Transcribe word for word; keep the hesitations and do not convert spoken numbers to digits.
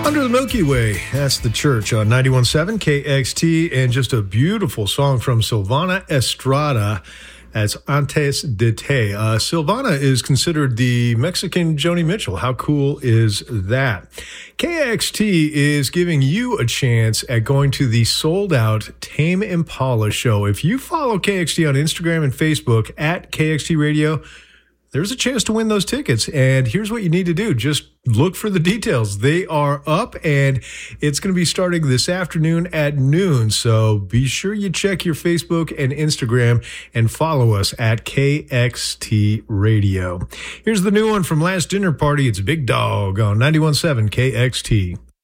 Under the Milky Way, that's the church on ninety-one point seven K X T, and just a beautiful song from Silvana Estrada. That's Antes de Te. Uh, Silvana is considered the Mexican Joni Mitchell. How cool is that? K X T is giving you a chance at going to the sold-out Tame Impala show. If you follow K X T on Instagram and Facebook at K X T Radio, there's a chance to win those tickets. And here's what you need to do. Just look for the details. They are up, and it's going to be starting this afternoon at noon. So be sure you check your Facebook and Instagram and follow us at K X T Radio. Here's the new one from Last Dinner Party. It's Big Dog on ninety-one point seven K X T.